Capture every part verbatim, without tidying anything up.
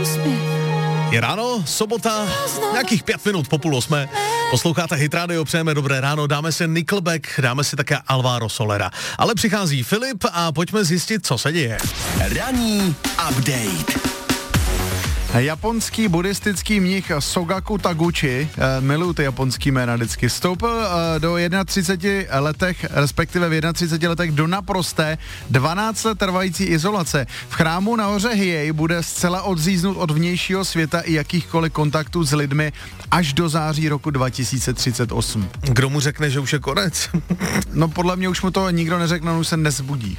Je ráno, sobota, nějakých pět minut po půl osmé. Posloucháte Hit Radio, přejeme dobré ráno, dáme si Nickelback, dáme si také Alvaro Solera. Ale přichází Filip a pojďme zjistit, co se děje. Ranní update. Japonský buddhistický mnich Sogaku Taguchi, eh, miluju ty japonský jména vždycky, vstoupil eh, do třiceti jedna letech, respektive v třiceti jedna letech do naprosté dvanáct let trvající izolace. V chrámu nahoře Hiei bude zcela odříznut od vnějšího světa i jakýchkoliv kontaktů s lidmi až do září roku dva tisíce třicet osm. Kdo mu řekne, že už je konec? No podle mě už mu to nikdo neřekne, on už se nezbudí.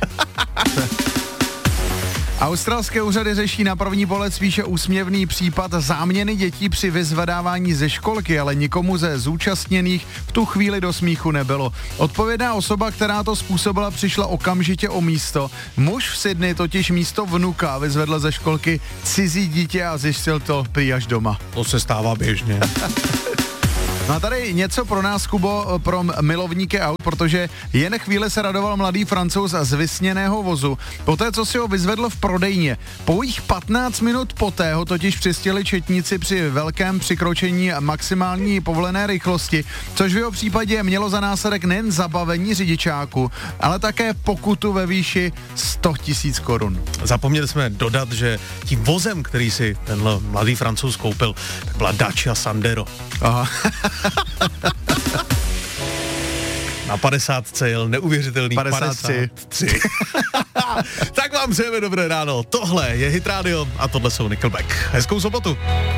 Australské úřady řeší na první pohled spíše úsměvný případ záměny dětí při vyzvedávání ze školky, ale nikomu ze zúčastněných v tu chvíli do smíchu nebylo. Odpovědná osoba, která to způsobila, přišla okamžitě o místo. Muž v Sydney totiž místo vnuka vyzvedl ze školky cizí dítě a zjistil to prý až doma. To se stává běžně. No a tady něco pro nás, Kubo, pro milovníky aut, protože jen chvíli se radoval mladý Francouz z vysněného vozu. Poté, co si ho vyzvedl v prodejně. Pouhých patnáct minut poté ho totiž přistěli četníci při velkém překročení maximální povolené rychlosti, což v jeho případě mělo za následek nejen zabavení řidičáku, ale také pokutu ve výši sto tisíc korun. Zapomněli jsme dodat, že tím vozem, který si tenhle mladý Francouz koupil, tak byla Dacia Sandero. Aha. Na padesátce jel neuvěřitelný padesát tři. padesát tři. Tak vám přejeme dobré ráno. Tohle je Hit Radio a tohle jsou Nickelback. Hezkou sobotu.